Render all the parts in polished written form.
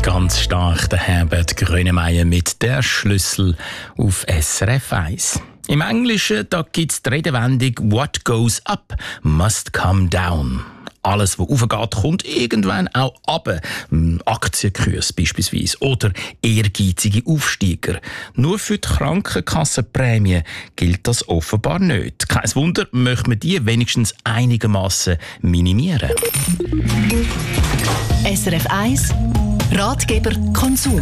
Ganz stark der Herbert Grönemeyer mit «Der Schlüssel» auf SRF 1. Im Englischen gibt es die Redewendung «What goes up must come down». Alles, was aufgeht, kommt irgendwann auch runter. Aktienkurs beispielsweise oder ehrgeizige Aufsteiger. Nur für die Krankenkassenprämie gilt das offenbar nicht. Kein Wunder, möchte man die wenigstens einigermaßen minimieren. SRF 1 Ratgeber Konsum.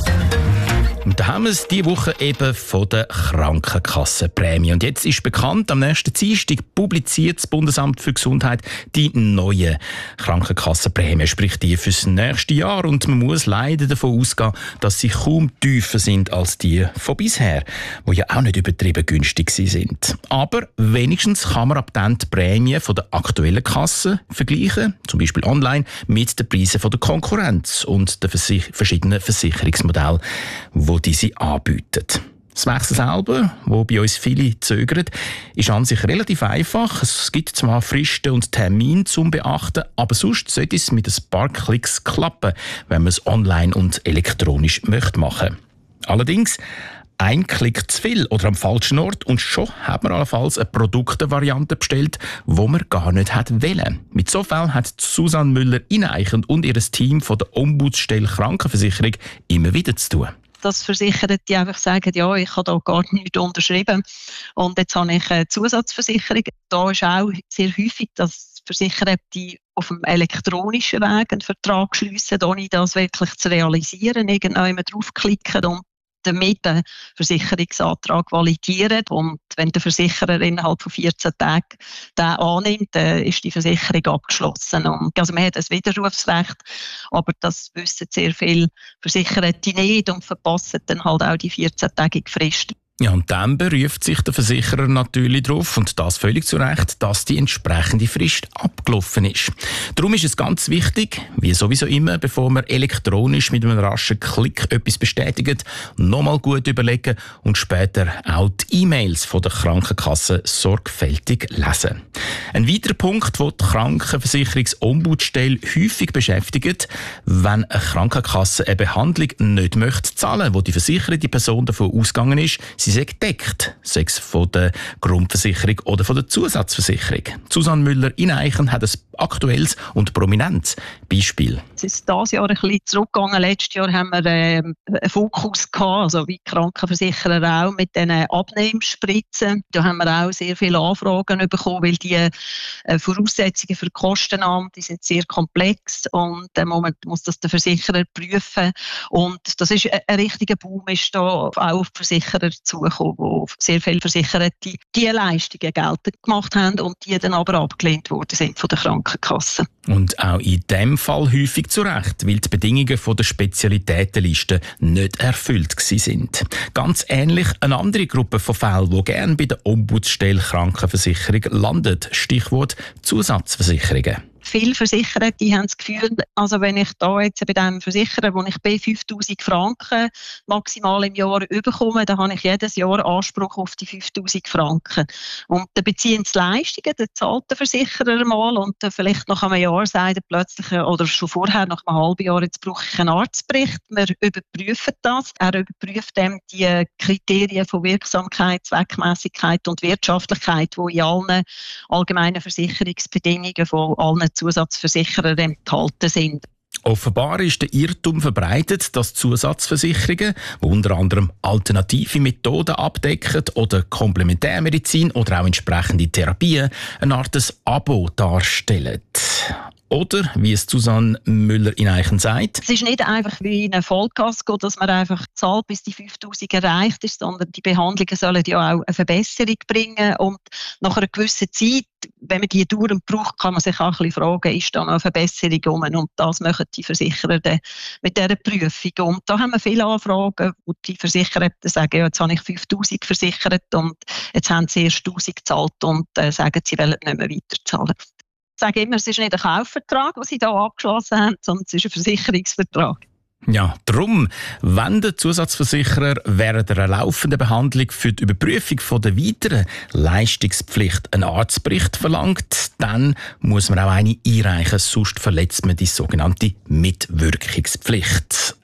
Und da haben wir es diese Woche eben von der Krankenkassenprämie. Und jetzt ist bekannt, am nächsten Dienstag publiziert das Bundesamt für Gesundheit die neue Krankenkassenprämie, sprich die fürs nächste Jahr. Und man muss leider davon ausgehen, dass sie kaum tiefer sind als die von bisher, die ja auch nicht übertrieben günstig sind. Aber wenigstens kann man ab dann die Prämie von der aktuellen Kasse vergleichen, zum Beispiel online, mit den Preisen von der Konkurrenz und den verschiedenen Versicherungsmodellen, wo die sie anbieten. Das Wechsel selber, wo bei uns viele zögern, ist an sich relativ einfach. Es gibt zwar Fristen und Termine zum Beachten, aber sonst sollte es mit ein paar Klicks klappen, wenn man es online und elektronisch machen möchte. Allerdings, ein Klick zu viel oder am falschen Ort und schon hat man allenfalls eine Produktvariante bestellt, die man gar nicht wollte. Mit so Fällen hat Susanne Müller-Ineichen und ihr Team von der Ombudsstelle Krankenversicherung immer wieder zu tun. Dass Versicherte die einfach sagen, ja, ich habe da gar nichts unterschrieben und jetzt habe ich eine Zusatzversicherung. Da ist auch sehr häufig, dass Versicherte die auf dem elektronischen Weg einen Vertrag schliessen, ohne das wirklich zu realisieren, irgendwann draufklicken und damit den Versicherungsantrag validieren. Und wenn der Versicherer innerhalb von 14 Tagen den annimmt, dann ist die Versicherung abgeschlossen. Und also man hat ein Widerrufsrecht, aber das wissen sehr viele Versicherte nicht und verpassen dann halt auch die 14-tägige Frist. Ja, und dann beruft sich der Versicherer natürlich darauf, und das völlig zu Recht, dass die entsprechende Frist abgelaufen ist. Darum ist es ganz wichtig, wie sowieso immer, bevor man elektronisch mit einem raschen Klick etwas bestätigt, nochmal gut überlegen und später auch die E-Mails von der Krankenkasse sorgfältig lesen. Ein weiterer Punkt, den die Krankenversicherungsombudsstelle häufig beschäftigt: wenn eine Krankenkasse eine Behandlung nicht möchte zahlen, wo die versicherte Person davon ausgegangen ist, sie sei gedeckt, sei es von der Grundversicherung oder von der Zusatzversicherung. Susanne Müller-Ineichen hat ein aktuelles und prominentes Beispiel. Es ist dieses Jahr ein bisschen zurückgegangen. Letztes Jahr haben wir einen Fokus gehabt, also wie die Krankenversicherer auch, mit diesen Abnehmspritzen. Da haben wir auch sehr viele Anfragen bekommen, weil die Voraussetzungen für die Kostennahme, die sind sehr komplex und im Moment muss das der Versicherer prüfen. Und das ist ein richtiger Boom, ist da auch auf die Versicherer zugekommen, wo sehr viele Versicherte die Leistungen geltend gemacht haben und die dann aber abgelehnt worden sind von der Krankenkasse. Und auch in diesem Fall häufig zu Recht, weil die Bedingungen von der Spezialitätenliste nicht erfüllt sind. Ganz ähnlich eine andere Gruppe von Fällen, die gerne bei der Ombudsstelle Krankenversicherung landet. Stichwort Zusatzversicherungen. Viele Versicherer, die haben das Gefühl, also wenn ich da jetzt bei diesem Versicherer, wo ich bei 5'000 Franken maximal im Jahr bekomme, dann habe ich jedes Jahr Anspruch auf die 5'000 Franken. Und dann beziehen sie Leistungen, dann zahlt der Versicherer mal und dann vielleicht nach einem Jahr sagt er plötzlich, oder schon vorher, nach einem halben Jahr, jetzt brauche ich einen Arztbericht. Wir überprüfen das. Er überprüft dann die Kriterien von Wirksamkeit, Zweckmässigkeit und Wirtschaftlichkeit, die in allen allgemeinen Versicherungsbedingungen von allen Zusatzversicherer enthalten sind. Offenbar ist der Irrtum verbreitet, dass Zusatzversicherungen, die unter anderem alternative Methoden abdecken oder Komplementärmedizin oder auch entsprechende Therapien, eine Art Abo darstellen. Oder, wie es Susanne Müller-Ineichen sagt: Es ist nicht einfach wie in einer Vollkasko, dass man einfach zahlt, bis die 5'000 erreicht ist, sondern die Behandlungen sollen ja auch eine Verbesserung bringen. Und nach einer gewissen Zeit, wenn man die dauernd braucht, kann man sich auch ein bisschen fragen, ist da noch eine Verbesserung rum? Und das machen die Versicherer dann mit dieser Prüfung. Und da haben wir viele Anfragen, wo die Versicherer sagen, ja, jetzt habe ich 5'000 versichert und jetzt haben sie erst 1'000 gezahlt und sagen, sie wollen nicht mehr weiterzahlen. Ich sage immer, es ist nicht ein Kaufvertrag, den sie hier abgeschlossen haben, sondern es ist ein Versicherungsvertrag. Ja, darum, wenn der Zusatzversicherer während einer laufenden Behandlung für die Überprüfung von der weiteren Leistungspflicht einen Arztbericht verlangt, dann muss man auch eine einreichen, sonst verletzt man die sogenannte Mitwirkungspflicht.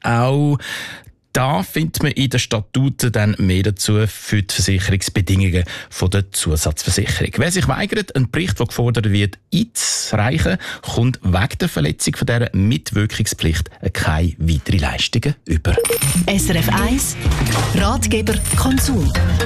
auch. Da findet man in den Statuten dann mehr dazu für die Versicherungsbedingungen der Zusatzversicherung. Wer sich weigert, einen Bericht, der gefordert wird, einzureichen, kommt wegen der Verletzung von dieser Mitwirkungspflicht keine weiteren Leistungen über. SRF 1 Ratgeber Konsum.